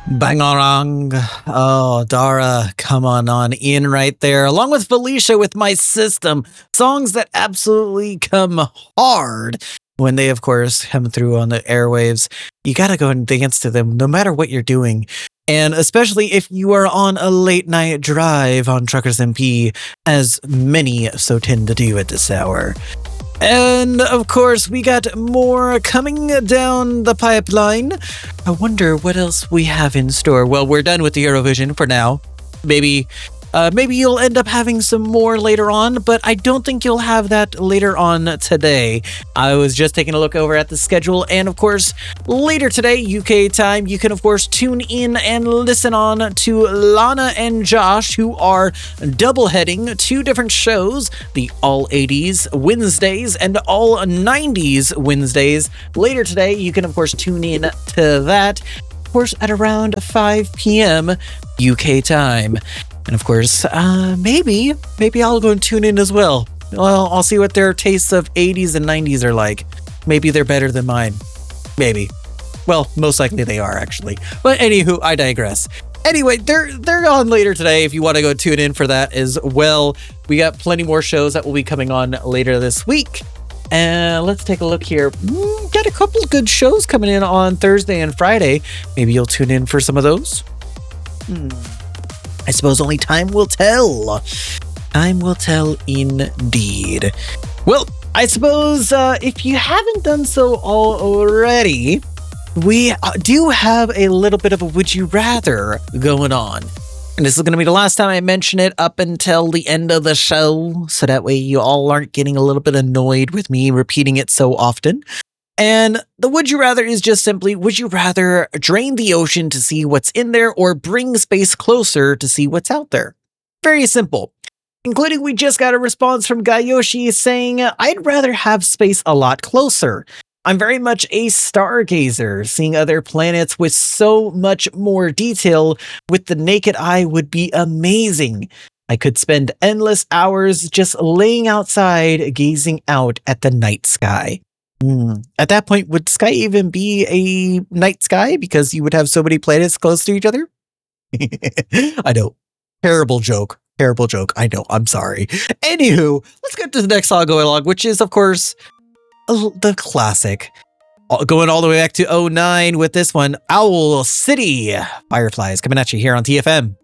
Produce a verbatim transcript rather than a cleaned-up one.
Bangarang. Oh, Dara, come on on in right there. Along with Felicia with My System. Songs that absolutely come hard when they, of course, come through on the airwaves. You gotta go and dance to them no matter what you're doing. And especially if you are on a late night drive on Truckers M P, as many so tend to do at this hour. And of course, we got more coming down the pipeline. I wonder what else we have in store. Well, we're done with the Eurovision for now. Maybe, uh, maybe you'll end up having some more later on, but I don't think you'll have that later on today. I was just taking a look over at the schedule, and of course, later today, U K time, you can of course tune in and listen on to Lana and Josh, who are double heading two different shows, the All eighties Wednesdays and All nineties Wednesdays. Later today, you can of course tune in to that, of course, at around five p.m. U K time. And of course, uh, maybe, maybe I'll go and tune in as well. Well, I'll see what their tastes of eighties and nineties are like. Maybe they're better than mine. Maybe. Well, most likely they are, actually. But anywho, I digress. Anyway, they're they're on later today if you want to go tune in for that as well. We got plenty more shows that will be coming on later this week. And let's take a look here. Mm, got a couple good shows coming in on Thursday and Friday. Maybe you'll tune in for some of those. Hmm. I suppose only time will tell. Time will tell indeed. Well, I suppose uh, if you haven't done so already, we do have a little bit of a Would You Rather going on. And this is going to be the last time I mention it up until the end of the show, so that way you all aren't getting a little bit annoyed with me repeating it so often. And the Would You Rather is just simply, would you rather drain the ocean to see what's in there or bring space closer to see what's out there? Very simple. Including we just got a response from Gayoshi saying, I'd rather have space a lot closer. I'm very much a stargazer. Seeing other planets with so much more detail with the naked eye would be amazing. I could spend endless hours just laying outside, gazing out at the night sky. Mm. At that point, would sky even be a night sky because you would have so many planets close to each other? I know. Terrible joke. Terrible joke. I know. I'm sorry. Anywho, let's get to the next song going along, which is, of course, the classic. Going all the way back to oh nine with this one, Owl City. Fireflies coming at you here on T F M.